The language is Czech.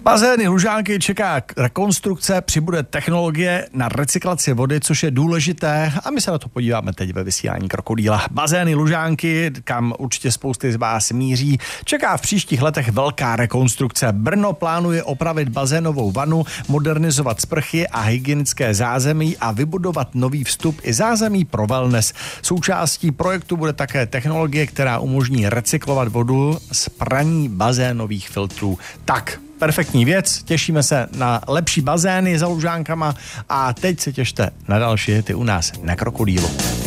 Bazény Lužánky čeká rekonstrukce, přibude technologie na recyklaci vody, což je důležité a my se na to podíváme teď ve vysílání Krokodýla. Bazény Lužánky, kam určitě spousty z vás míří, čeká v příštích letech velká rekonstrukce. Brno plánuje opravit bazénovou vanu, modernizovat sprchy a hygienické zázemí a vybudovat nový vstup i zázemí pro wellness. Součástí projektu bude také technologie, která umožní recyklovat vodu z praní bazénových filtrů. Tak, perfektní věc, těšíme se na lepší bazény za Lužánkama a teď se těšte na další hity u nás na Krokodýlu.